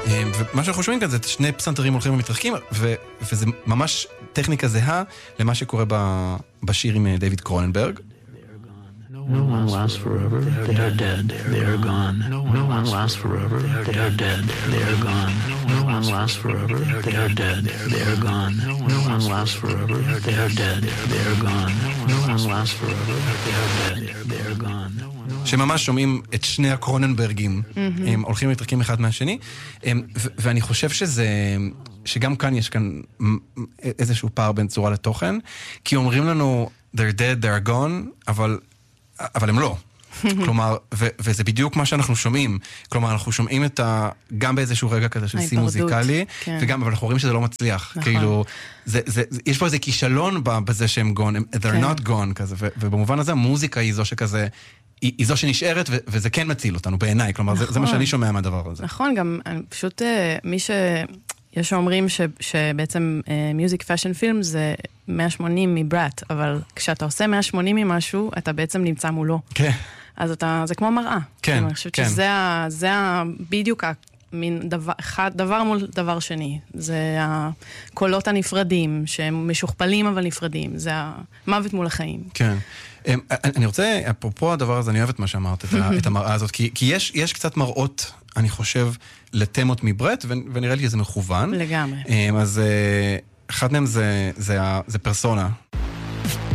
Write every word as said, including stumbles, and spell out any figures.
ומה שאנחנו שומעים כאן זה שני פסנתרים הולכים ומתרחקים, וזה ממש טכניקה זהה למה שקורה בשיר עם דיוויד קרוננברג. No one lasts forever, they are dead, they are gone. No one lasts forever, they are dead, they are gone. No one lasts forever, they are dead, they are gone. No one lasts forever, they are dead, they are gone. No one lasts forever, they are dead, they are gone. שממש שומעים את שני הקרוננברגים, הם הולכים ומתרחקים אחד מהשני, ואני חושב שזה, שגם כאן יש כאן איזשהו פער בין צורה לתוכן, כי אומרים לנו, they're dead, they're gone, אבל אבל הם לא. כלומר, ו- וזה בדיוק מה שאנחנו שומעים. כלומר, אנחנו שומעים את ה... גם באיזשהו רגע כזה של סי מוזיקלי, כן. וגם, אבל אנחנו רואים שזה לא מצליח. נכון. כאילו, זה, זה, זה, יש פה איזה כישלון בזה שהם gone, they're כן. not gone כזה, ו- ובמובן הזה המוזיקה היא זו שכזה, היא, היא זו שנשארת, ו- וזה כן מציל אותנו בעיניי. כלומר, נכון. זה, זה מה שאני שומע מהדבר הזה. נכון, גם פשוט מי ש... יש שאומרים ש, שבעצם מיוזיק פאשן פילם זה מאה ושמונים מבראט, אבל כשאתה עושה מאה ושמונים ממשהו, אתה בעצם נמצא מולו. כן. אז אתה, זה כמו מראה. כן, אני חושבת כן. שזה ה, זה ה, בדיוק מין דבר, אחד, דבר מול דבר שני. זה הקולות הנפרדים, שהם משוכפלים אבל נפרדים. זה המוות מול החיים. כן. אני רוצה, אפרופו הדבר הזה, אני אוהב את מה שאמרת, את המראה הזאת, כי, כי יש, יש קצת מראות, אני חושב, לתמות מברט, ונראה לי שזה מכוון. לגמרי. אז אחד מהם זה, זה, זה פרסונה,